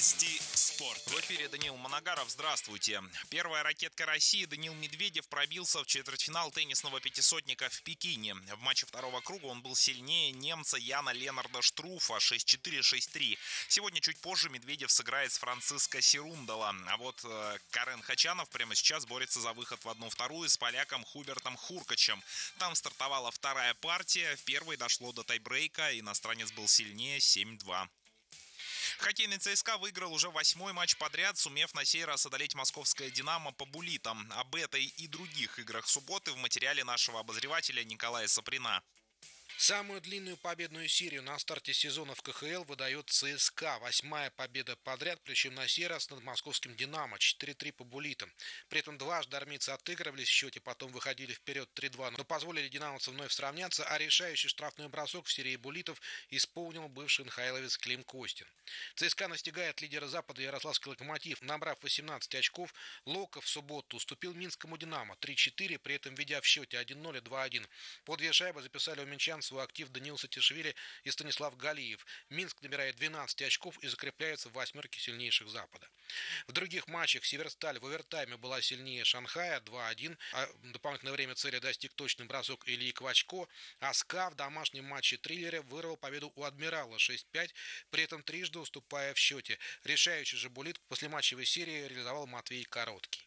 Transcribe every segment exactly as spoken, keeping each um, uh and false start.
Новости спорта. В эфире Даниил Моногаров. Здравствуйте. Первая ракетка России Даниил Медведев пробился в четвертьфинал теннисного пятисотника в Пекине. В матче второго круга он был сильнее немца Яна Ленарда Штруфа шесть четыре - шесть три. Сегодня чуть позже Медведев сыграет с Франциско Серундала. А вот э, Карен Хачанов прямо сейчас борется за выход в одну-вторую с поляком Хубертом Хуркачем. Там стартовала вторая партия. В первой дошло до тайбрейка. Иностранец был сильнее семь два. Хоккейный ЦСКА выиграл уже восьмой матч подряд, сумев на сей раз одолеть московское «Динамо» по буллитам. Об этой и других играх субботы в материале нашего обозревателя Николая Саприна. Самую длинную победную серию на старте сезона в ка ха эл выдает ЦСКА. Восьмая победа подряд, причем на сей раз над московским «Динамо» четыре три по буллитам. При этом дважды армейцы отыгрывались в счете, потом выходили вперед три два, но позволили динамовцам вновь сравняться, а решающий штрафной бросок в серии буллитов исполнил бывший эн ха эловец Клим Костин. ЦСКА настигает лидера Запада Ярославский «Локомотив». Набрав восемнадцать очков, Локов в субботу уступил минскому «Динамо» три четыре, при этом ведя в счете один ноль и два один. По две шайбы записали у минчан свой актив Даниил Сатишвили и Станислав Галиев. Минск набирает двенадцать очков и закрепляется в восьмерке сильнейших Запада. В других матчах Северсталь в овертайме была сильнее Шанхая два один, а дополнительное время цели достиг точный бросок Ильи Квачко, а СКА в домашнем матче Триллере вырвал победу у Адмирала шесть пять, при этом трижды уступая в счете. Решающий же буллит после матчевой серии реализовал Матвей Короткий.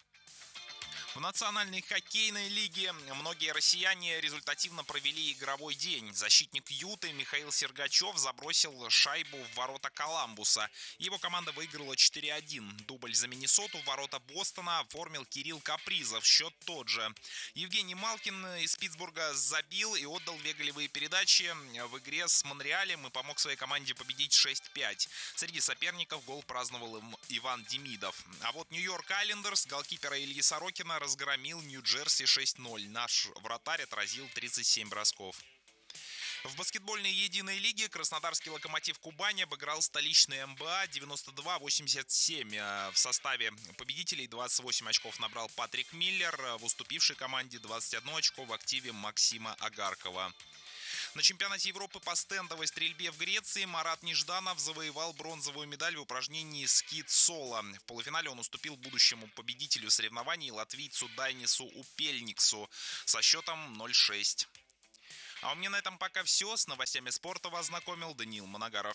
В Национальной хоккейной лиге многие россияне результативно провели игровой день. Защитник Юты Михаил Сергачев забросил шайбу в ворота Коламбуса. Его команда выиграла четыре один. Дубль за Миннесоту в ворота Бостона оформил Кирилл Капризов. Счет тот же. Евгений Малкин из Питтсбурга забил и отдал две голевые передачи в игре с Монреалем и помог своей команде победить шесть пять. Среди соперников гол праздновал Иван Демидов. А вот Нью-Йорк Айлендерс голкипера Ильи Сорокина разгромил Нью-Джерси шесть ноль. Наш вратарь отразил тридцать семь бросков. В баскетбольной единой лиге краснодарский «Локомотив» Кубани обыграл столичный эм бэ а девяносто два восемьдесят семь. В составе победителей двадцать восемь очков набрал Патрик Миллер, в уступившей команде двадцать одно очко в активе Максима Агаркова. На чемпионате Европы по стендовой стрельбе в Греции Марат Нежданов завоевал бронзовую медаль в упражнении скит-соло. В полуфинале он уступил будущему победителю соревнований латвийцу Дайнису Упельниксу со счетом ноль шесть. А у меня на этом пока все. С новостями спорта вас знакомил Даниил Моногаров.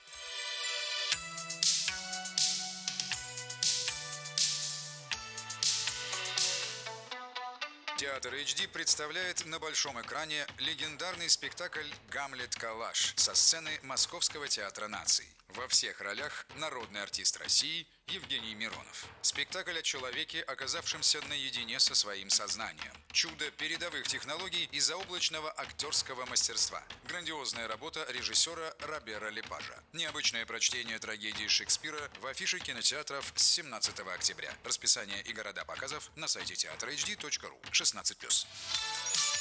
Театр эйч ди представляет на большом экране легендарный спектакль «Гамлет Калаш» со сцены Московского театра наций. Во всех ролях народный артист России Евгений Миронов. Спектакль о человеке, оказавшемся наедине со своим сознанием. Чудо передовых технологий и заоблачного актерского мастерства. Грандиозная работа режиссера Робера Лепажа. Необычное прочтение трагедии Шекспира в афише кинотеатров с семнадцатого октября. Расписание и города показов на сайте театр эйч ди точка ру. шестнадцать плюс.